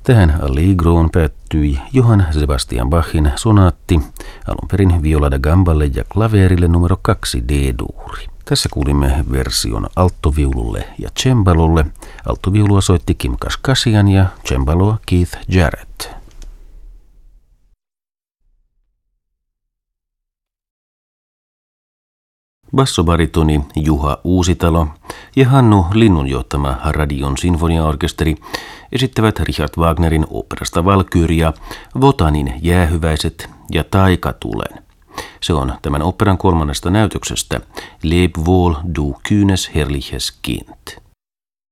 Tähän Allegroon päättyi Johann Sebastian Bachin sonaatti, alun perin viola da gamballe ja klaverille numero 2 D-duuri. Tässä kuulimme version alttoviululle ja cembalolle. Alttoviulua soitti Kim Kaskasian ja cembaloa Keith Jarrett. Bassobaritoni Juha Uusitalo ja Hannu Linnun johtama Radion sinfoniaorkesteri esittävät Richard Wagnerin oopperasta Valkyria, Wotanin Jäähyväiset ja Taikatulen. Se on tämän oopperan 3. näytöksestä Leb wohl, du kühnes herrliches Kind.